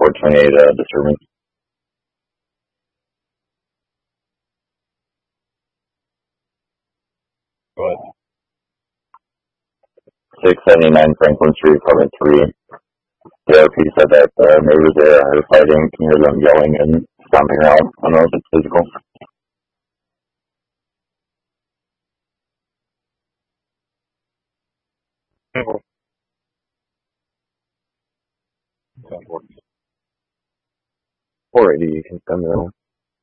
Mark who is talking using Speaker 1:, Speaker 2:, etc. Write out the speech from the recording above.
Speaker 1: 428 disturbance.
Speaker 2: Go ahead.
Speaker 1: 679 Franklin Street, apartment 3. The RP said that neighbors there are fighting. Can hear them yelling and stomping around. I don't know if it's physical.
Speaker 2: Mhm. 480, you can send it.